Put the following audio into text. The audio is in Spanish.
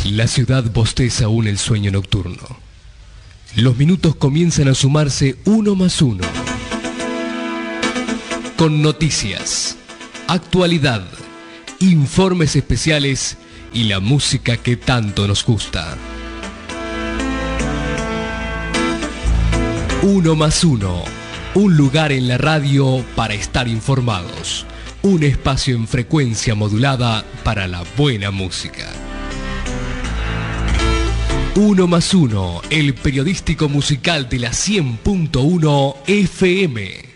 La ciudad bosteza aún el sueño nocturno. Los minutos comienzan a sumarse uno más uno. Con noticias, actualidad, informes especiales y la música que tanto nos gusta. Uno más uno, un lugar en la radio para estar informados. Un espacio en frecuencia modulada para la buena música. Uno más uno, el periodístico musical de la 100.1 FM.